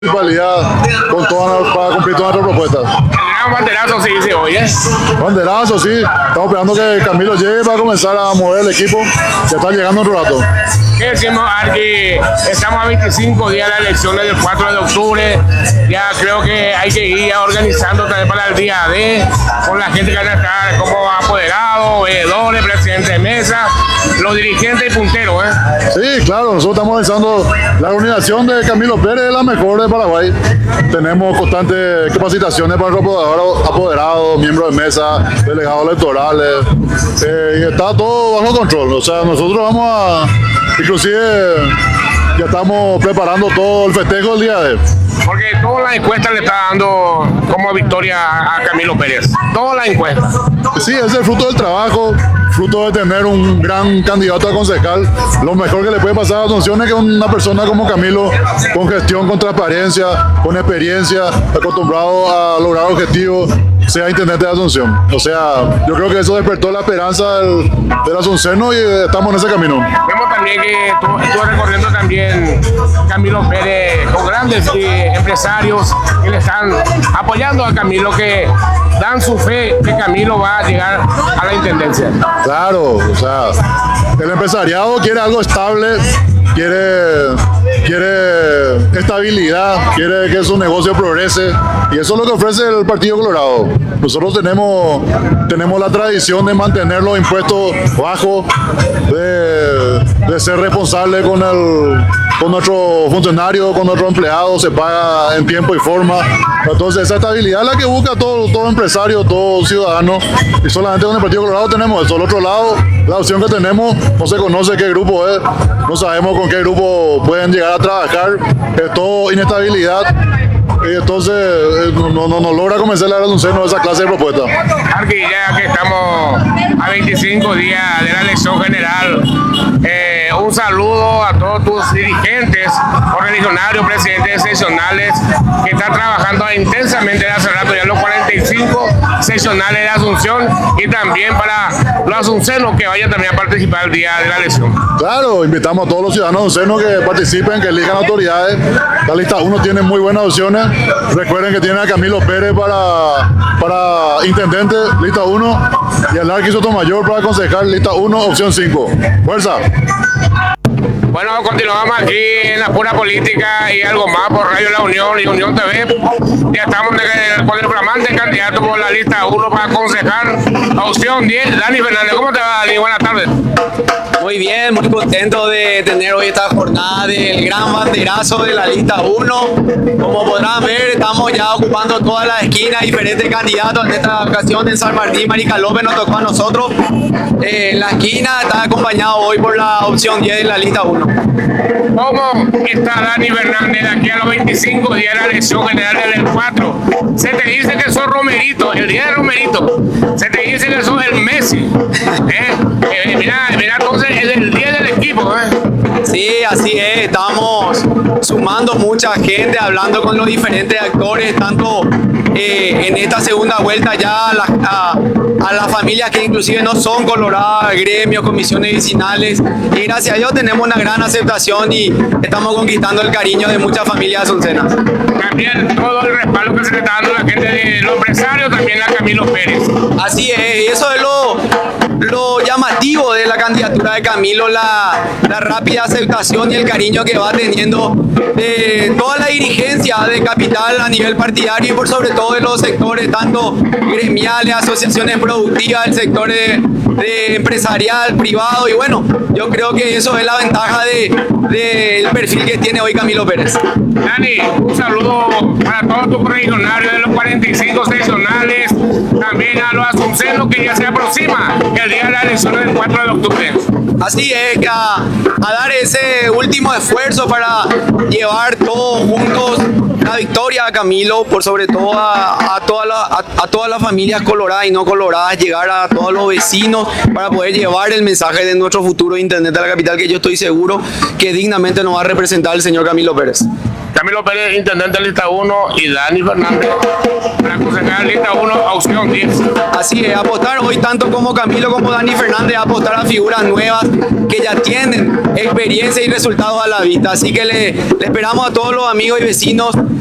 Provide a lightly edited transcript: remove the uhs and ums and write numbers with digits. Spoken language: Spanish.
municipalidad con para cumplir todas nuestras propuestas. Un banderazo, sí, sí, oye. Banderazo, sí. Estamos esperando que Camilo llegue para comenzar a mover el equipo. Ya está llegando un rato. ¿Qué decimos, Arqui? Estamos a 25 días de las elecciones del 4 de octubre. Ya creo que hay que ir organizando también para el día D, con la gente que van a estar como apoderados, veedores, presidente de mesa, los dirigentes y punteros, ¿eh? Sí, claro, nosotros estamos organizando la organización de Camilo Pérez, es la mejor de Paraguay. Tenemos constantes capacitaciones para los apoderados, miembros de mesa, delegados electorales, y está todo bajo control. O sea, nosotros vamos a, inclusive ya estamos preparando todo el festejo del día de hoy. Porque todas las encuestas le está dando como victoria a Camilo Pérez. Todas las encuestas. Sí, es el fruto del trabajo, fruto de tener un gran candidato a concejal. Lo mejor que le puede pasar a Asunción es que una persona como Camilo, con gestión, con transparencia, con experiencia, acostumbrado a lograr objetivos, sea intendente de Asunción. O sea, yo creo que eso despertó la esperanza del asunceno y estamos en ese camino. Vemos también que estuvo recorriendo también Camilo Pérez con grandes empresarios que le están apoyando a Camilo, que dan su fe que Camilo va a llegar a la intendencia. Claro, o sea, el empresariado quiere algo estable, quiere estabilidad, quiere que su negocio progrese, y eso es lo que ofrece el Partido Colorado. Nosotros tenemos la tradición de mantener los impuestos bajos, de ser responsable con nuestro funcionario, con nuestro empleado, se paga en tiempo y forma. Entonces esa estabilidad es la que busca todo empresario, todo ciudadano, y solamente con el Partido Colorado tenemos eso. Al otro lado, la opción que tenemos, no se conoce qué grupo es, no sabemos con qué grupo pueden llegar a trabajar, es todo inestabilidad. Y entonces no logra convencer a Asunción de esa clase de propuestas. Arqui, ya que estamos a 25 días de la elección general, un saludo a todos tus dirigentes, correligionarios, presidentes seccionales que están trabajando intensamente desde hace rato, ya los 45 seccionales de Asunción, y también para los asuncenos que vayan también a participar el día de la elección. Claro, invitamos a todos los ciudadanos asuncenos que participen, que elijan autoridades. La lista 1 tiene muy buenas opciones. Recuerden que tienen a Camilo Pérez para intendente, lista 1, y al Arqui Sotomayor para concejal, lista 1, opción 5. ¡Fuerza! Bueno, continuamos aquí en la pura política y algo más por Radio La Unión y Unión TV. Ya estamos con el flamante candidato por la lista 1 para concejal, opción 10, Dani Fernández. ¿Cómo te va, Dani? Buenas tardes. Muy bien, muy contento de tener hoy esta jornada del gran banderazo de la lista 1. Como podrán ver, estamos ya ocupando todas las esquinas, diferentes candidatos. En esta ocasión en San Martín, Marica López nos tocó a nosotros. La esquina está acompañado hoy por la opción 10 de la lista 1. ¿Cómo está Dani Fernández de aquí a los 25 días de la elección general del 4? Se te dice que sos Romerito, el día de Romerito. Se te dice que sos el Messi. Mira, entonces es el día del equipo. Sí, así es. Estamos sumando mucha gente, hablando con los diferentes actores, tanto en esta segunda vuelta ya a las familias que inclusive no son coloradas, gremios, comisiones vecinales, y gracias a Dios tenemos una gran aceptación y estamos conquistando el cariño de muchas familias asuncenas. También todo el respaldo que se le está dando a la gente de los empresarios, también a Camilo Pérez. Así es, y eso es lo llamativo de la candidatura de Camilo, la rápida aceptación y el cariño que va teniendo de toda la dirigencia de Capital a nivel partidario y por sobre todo de los sectores tanto gremiales, asociaciones productivas, el sector de empresarial, privado, y bueno, yo creo que eso es la ventaja del perfil que tiene hoy Camilo Pérez. Dani, un saludo para todos tus correligionarios de los 45 seccionales, también a los asuncenos que ya se aproxima el día de la elección del 4 de octubre. Así es, que a dar ese último esfuerzo para llevar todos juntos la victoria a Camilo, por sobre todo a todas las familias coloradas y no coloradas, llegar a todos los vecinos para poder llevar el mensaje de nuestro futuro intendente de la capital, que yo estoy seguro que dignamente nos va a representar el señor Camilo Pérez. Camilo Pérez, intendente lista 1, y Dani Fernández, para concejal lista 1, opción 10. Así es, apostar hoy tanto como Camilo como Dani Fernández, apostar a figuras nuevas que ya tienen experiencia y resultados a la vista. Así que le esperamos a todos los amigos y vecinos